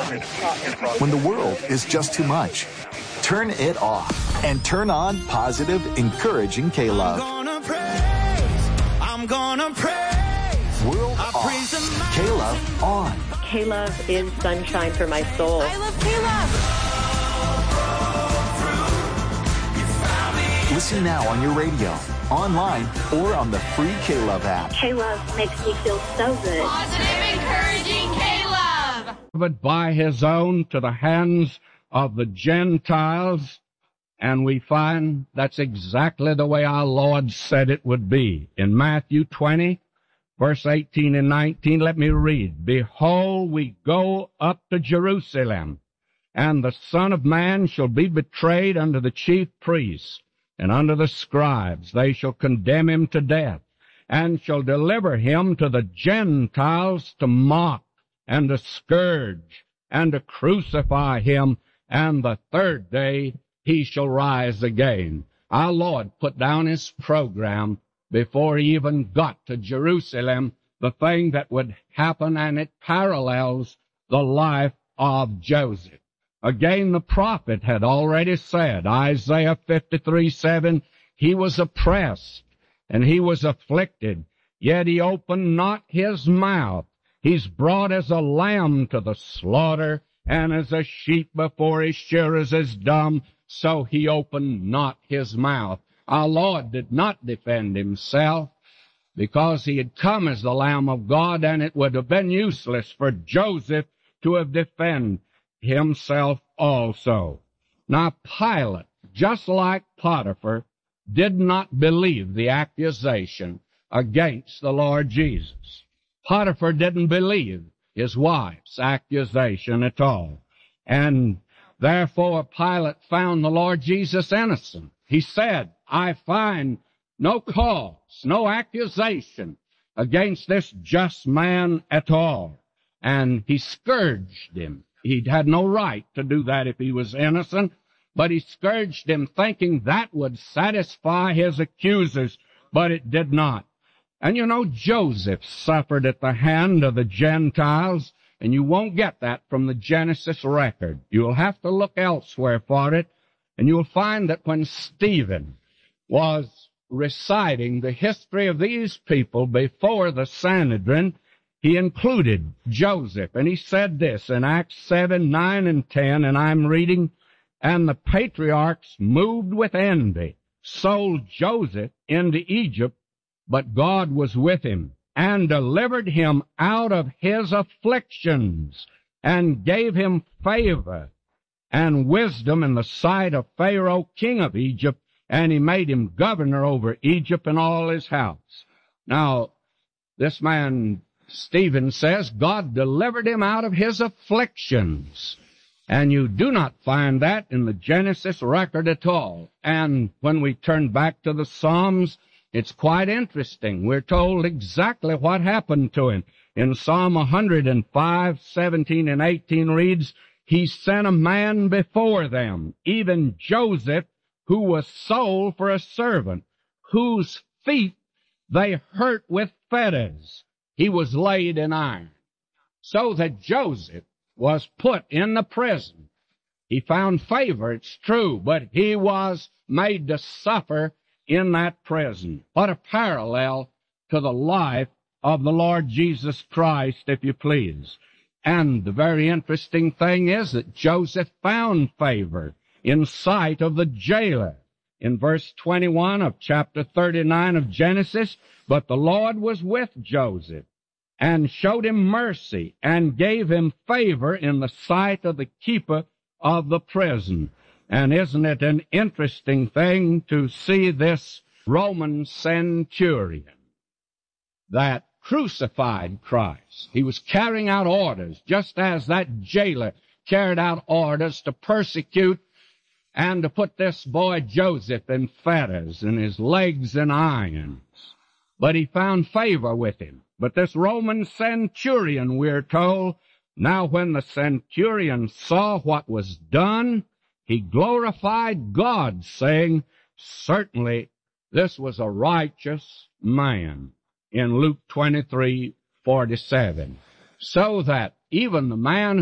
When the world is just too much, turn it off and turn on positive, encouraging K-Love. I'm gonna praise. World off. K-Love on. K-Love is sunshine for my soul. I love K-Love. Listen now on your radio, online, or on the free K-Love app. K-Love makes me feel so good. Positive, encouraging K-Love. But by his own to the hands of the Gentiles, and we find that's exactly the way our Lord said it would be. In Matthew 20, verse 18 and 19, let me read. Behold, we go up to Jerusalem, and the Son of Man shall be betrayed unto the chief priests and unto the scribes. They shall condemn him to death, and shall deliver him to the Gentiles to mock, and to scourge, and to crucify him, and the third day he shall rise again. Our Lord put down his program before he even got to Jerusalem, the thing that would happen, and it parallels the life of Joseph. Again, the prophet had already said, Isaiah 53:7, he was oppressed and he was afflicted, yet he opened not his mouth. He's brought as a lamb to the slaughter, and as a sheep before his shearers is dumb, so he opened not his mouth. Our Lord did not defend himself, because he had come as the Lamb of God, and it would have been useless for Joseph to have defended himself also. Now Pilate, just like Potiphar, did not believe the accusation against the Lord Jesus. Potiphar didn't believe his wife's accusation at all. And therefore Pilate found the Lord Jesus innocent. He said, I find no cause, no accusation against this just man at all. And he scourged him. He had no right to do that if he was innocent, but he scourged him thinking that would satisfy his accusers, but it did not. And you know, Joseph suffered at the hand of the Gentiles, and you won't get that from the Genesis record. You'll have to look elsewhere for it, and you'll find that when Stephen was reciting the history of these people before the Sanhedrin, he included Joseph, and he said this in Acts 7, 9, and 10, and I'm reading, and the patriarchs, moved with envy, sold Joseph into Egypt, but God was with him, and delivered him out of his afflictions, and gave him favor and wisdom in the sight of Pharaoh, king of Egypt, and he made him governor over Egypt and all his house. Now, this man, Stephen, says God delivered him out of his afflictions. And you do not find that in the Genesis record at all. And when we turn back to the Psalms, it's quite interesting. We're told exactly what happened to him. In Psalm 105, 17 and 18 reads, he sent a man before them, even Joseph, who was sold for a servant, whose feet they hurt with fetters. He was laid in iron. So that Joseph was put in the prison. He found favor, it's true, but he was made to suffer in that prison. What a parallel to the life of the Lord Jesus Christ, if you please. And the very interesting thing is that Joseph found favor in sight of the jailer. In verse 21 of chapter 39 of Genesis, but the Lord was with Joseph, and showed him mercy, and gave him favor in the sight of the keeper of the prison. And isn't it an interesting thing to see this Roman centurion that crucified Christ? He was carrying out orders, just as that jailer carried out orders to persecute and to put this boy Joseph in fetters and his legs in irons. But he found favor with him. But this Roman centurion, we're told, now when the centurion saw what was done, he glorified God, saying, certainly this was a righteous man, in Luke 23:47. So that even the man